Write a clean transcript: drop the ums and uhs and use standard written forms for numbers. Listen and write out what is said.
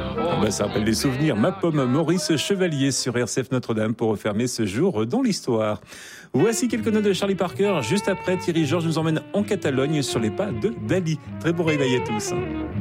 Ça rappelle des souvenirs. Ma pomme, Maurice Chevalier sur RCF Notre-Dame pour refermer ce jour dans l'histoire. Voici quelques notes de Charlie Parker. Juste après, Thierry Georges nous emmène en Catalogne sur les pas de Dali. Très bon réveil à tous.